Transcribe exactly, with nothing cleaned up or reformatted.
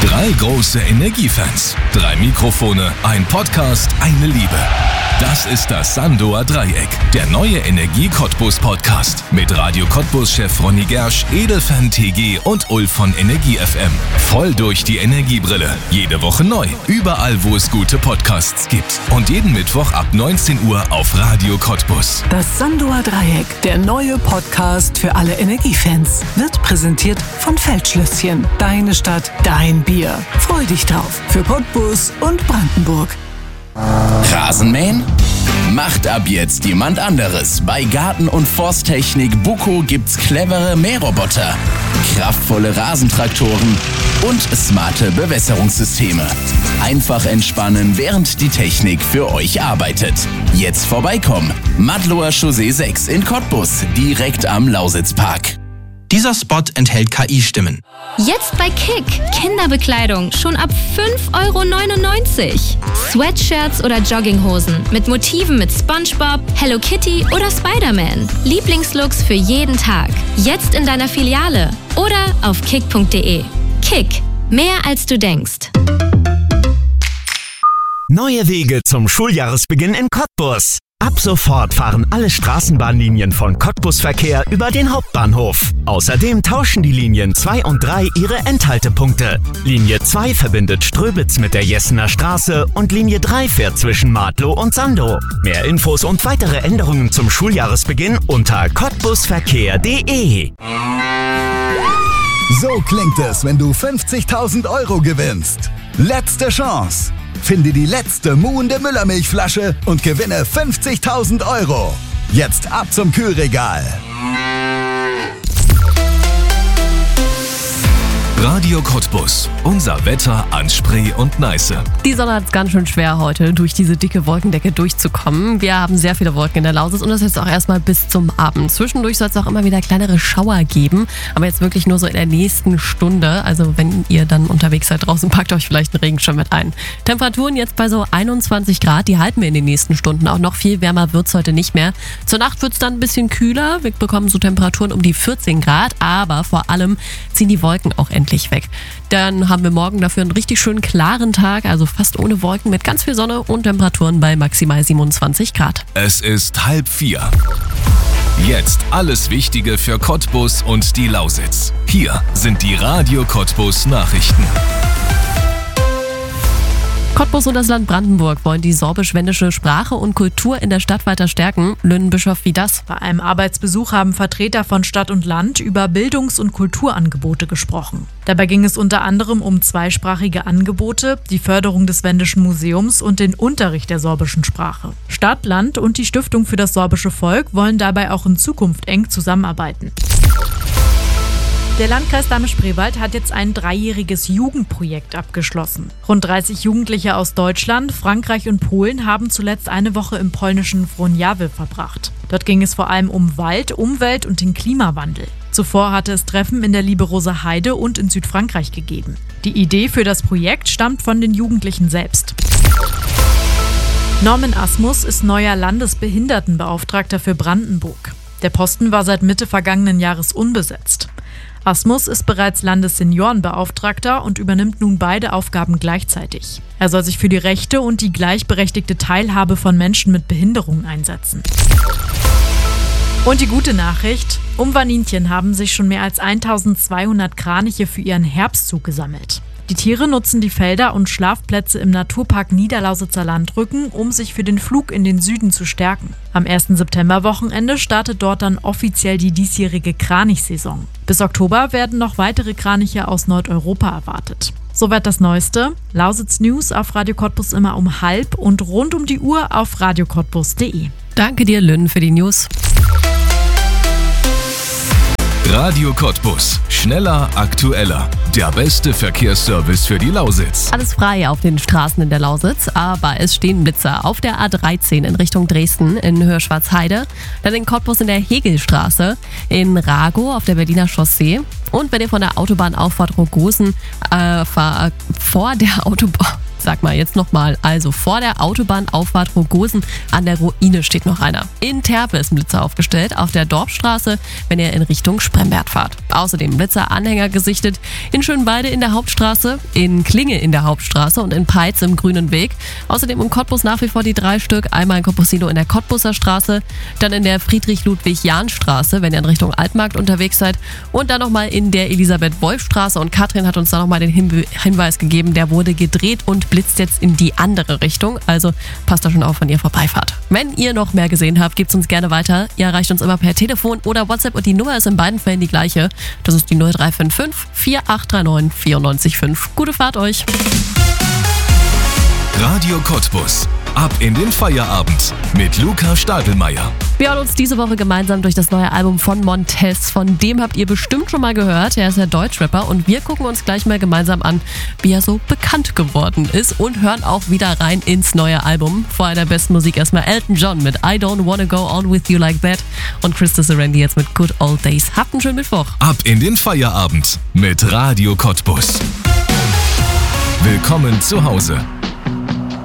Drei große Energiefans, drei Mikrofone, ein Podcast, eine Liebe. Das ist das Sandoer Dreieck, der neue Energie-Cottbus-Podcast mit Radio Cottbus-Chef Ronny Gersch, Edelfan T G und Ulf von Energie F M. Voll durch die Energiebrille. Jede Woche neu. Überall, wo es gute Podcasts gibt. Und jeden Mittwoch ab neunzehn Uhr auf Radio Cottbus. Das Sandoer Dreieck, der neue Podcast für alle Energiefans, wird präsentiert von Feldschlösschen. Deine Stadt, dein Bier. Freu dich drauf. Für Cottbus und Brandenburg. Rasenmähen? Macht ab jetzt jemand anderes. Bei Garten- und Forsttechnik Buco gibt's clevere Mähroboter, kraftvolle Rasentraktoren und smarte Bewässerungssysteme. Einfach entspannen, während die Technik für euch arbeitet. Jetzt vorbeikommen. Madloer Chaussee sechs in Cottbus, direkt am Lausitzpark. Dieser Spot enthält K I-Stimmen. Jetzt bei Kick. Kinderbekleidung schon ab fünf Euro neunundneunzig. Sweatshirts oder Jogginghosen mit Motiven mit SpongeBob, Hello Kitty oder Spider-Man. Lieblingslooks für jeden Tag. Jetzt in deiner Filiale oder auf kick punkt de. Kick. Mehr als du denkst. Neue Wege zum Schuljahresbeginn in Cottbus. Ab sofort fahren alle Straßenbahnlinien von Cottbus Verkehr über den Hauptbahnhof. Außerdem tauschen die Linien zwei und drei ihre Endhaltepunkte. Linie zwei verbindet Ströbitz mit der Jessener Straße und Linie drei fährt zwischen Madlow und Sandow. Mehr Infos und weitere Änderungen zum Schuljahresbeginn unter cottbusverkehr punkt de. So klingt es, wenn du fünfzigtausend Euro gewinnst. Letzte Chance. Finde die letzte muhende Müllermilchflasche und gewinne fünfzigtausend Euro. Jetzt ab zum Kühlregal. Radio Cottbus. Unser Wetter an Spree und Neiße. Die Sonne hat es ganz schön schwer heute, durch diese dicke Wolkendecke durchzukommen. Wir haben sehr viele Wolken in der Lausitz und das jetzt auch erstmal bis zum Abend. Zwischendurch soll es auch immer wieder kleinere Schauer geben, aber jetzt wirklich nur so in der nächsten Stunde. Also wenn ihr dann unterwegs seid draußen, packt euch vielleicht einen Regenschirm mit ein. Temperaturen jetzt bei so einundzwanzig Grad, die halten wir in den nächsten Stunden. Auch noch viel wärmer wird es heute nicht mehr. Zur Nacht wird es dann ein bisschen kühler. Wir bekommen so Temperaturen um die vierzehn Grad, aber vor allem ziehen die Wolken auch endlich weg. Dann haben wir morgen dafür einen richtig schönen klaren Tag, also fast ohne Wolken mit ganz viel Sonne und Temperaturen bei maximal siebenundzwanzig Grad. Es ist halb vier. Jetzt alles Wichtige für Cottbus und die Lausitz. Hier sind die Radio Cottbus Nachrichten. Cottbus und das Land Brandenburg wollen die sorbisch-wendische Sprache und Kultur in der Stadt weiter stärken. Lünnenbischof, wie das? Bei einem Arbeitsbesuch haben Vertreter von Stadt und Land über Bildungs- und Kulturangebote gesprochen. Dabei ging es unter anderem um zweisprachige Angebote, die Förderung des Wendischen Museums und den Unterricht der sorbischen Sprache. Stadt, Land und die Stiftung für das sorbische Volk wollen dabei auch in Zukunft eng zusammenarbeiten. Der Landkreis Dahme-Spreewald hat jetzt ein dreijähriges Jugendprojekt abgeschlossen. Rund dreißig Jugendliche aus Deutschland, Frankreich und Polen haben zuletzt eine Woche im polnischen Wronjawy verbracht. Dort ging es vor allem um Wald, Umwelt und den Klimawandel. Zuvor hatte es Treffen in der Lieberoser Heide und in Südfrankreich gegeben. Die Idee für das Projekt stammt von den Jugendlichen selbst. Norman Asmus ist neuer Landesbehindertenbeauftragter für Brandenburg. Der Posten war seit Mitte vergangenen Jahres unbesetzt. Asmus ist bereits Landesseniorenbeauftragter und übernimmt nun beide Aufgaben gleichzeitig. Er soll sich für die Rechte und die gleichberechtigte Teilhabe von Menschen mit Behinderung einsetzen. Und die gute Nachricht: Umwaninchen haben sich schon mehr als eintausendzweihundert Kraniche für ihren Herbstzug gesammelt. Die Tiere nutzen die Felder und Schlafplätze im Naturpark Niederlausitzer Landrücken, um sich für den Flug in den Süden zu stärken. Am ersten Septemberwochenende startet dort dann offiziell die diesjährige Kranichsaison. Bis Oktober werden noch weitere Kraniche aus Nordeuropa erwartet. Soweit das Neueste. Lausitz News auf Radio Cottbus immer um halb und rund um die Uhr auf radio cottbus punkt de. Danke dir, Lynn, für die News. Radio Cottbus. Schneller, aktueller. Der beste Verkehrsservice für die Lausitz. Alles frei auf den Straßen in der Lausitz, aber es stehen Blitzer auf der A dreizehn in Richtung Dresden in Höhe-Schwarzheide, dann in Cottbus in der Hegelstraße, in Ragow auf der Berliner Chaussee und wenn ihr von der Autobahnauffahrt Rogosen äh, vor der Autobahn Sag mal jetzt nochmal, also vor der Autobahnauffahrt Rogosen an der Ruine steht noch einer. In Terpe ist ein Blitzer aufgestellt, auf der Dorfstraße, wenn ihr in Richtung Spremberg fahrt. Außerdem Blitzer-Anhänger gesichtet in Schönweide in der Hauptstraße, in Klinge in der Hauptstraße und in Peitz im Grünen Weg. Außerdem in Cottbus nach wie vor die drei Stück, einmal in Cottbusino in der Cottbuser Straße, dann in der Friedrich-Ludwig-Jahn-Straße, wenn ihr in Richtung Altmarkt unterwegs seid, und dann nochmal in der Elisabeth-Wolf-Straße. Und Katrin hat uns da nochmal den Hinweis gegeben, der wurde gedreht und blitzt jetzt in die andere Richtung. Also passt da schon auf, wenn ihr vorbeifahrt. Wenn ihr noch mehr gesehen habt, gebt es uns gerne weiter. Ihr erreicht uns immer per Telefon oder WhatsApp und die Nummer ist in beiden Fällen die gleiche. Das ist die null drei fünf fünf, vier acht drei neun, vier neun fünf. Gute Fahrt euch! Radio Cottbus. Ab in den Feierabend mit Luca Stadelmeier. Wir hören uns diese Woche gemeinsam durch das neue Album von Montez. Von dem habt ihr bestimmt schon mal gehört. Er ist ja Deutschrapper und wir gucken uns gleich mal gemeinsam an, wie er so bekannt geworden ist und hören auch wieder rein ins neue Album. Vorher der besten Musik erstmal Elton John mit I Don't Wanna Go On With You Like That und Krista Serendi jetzt mit Good Old Days. Habt einen schönen Mittwoch. Ab in den Feierabend mit Radio Cottbus. Willkommen zu Hause.